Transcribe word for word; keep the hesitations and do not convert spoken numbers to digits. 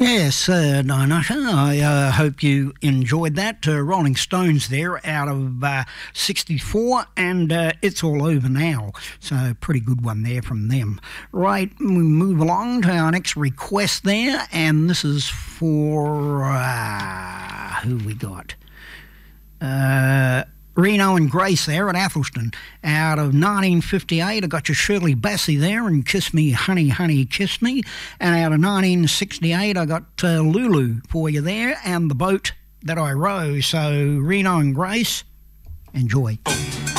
Yes, uh, Dinah, I uh, hope you enjoyed that. Uh, Rolling Stones there out of uh, sixty-four, and uh, It's All Over Now. So, pretty good one there from them. Right, we move along to our next request there, and this is for, uh, who we got? Uh... Reno and Grace there at Athelston. Out of nineteen fifty-eight, I got your Shirley Bassey there and Kiss Me, Honey, Honey, Kiss Me. And out of nineteen sixty-eight, I got uh, Lulu for you there and The Boat That I Row. So, Reno and Grace, enjoy.